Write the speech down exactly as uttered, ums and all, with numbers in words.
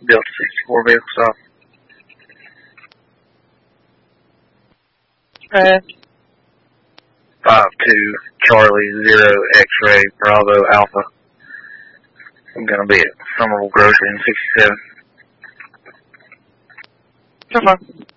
Delta sixty-four vehicle stop. Uh, five two Charlie zero X-ray Bravo Alpha. I'm gonna be at Somerville Grocery in sixty-seven. so far.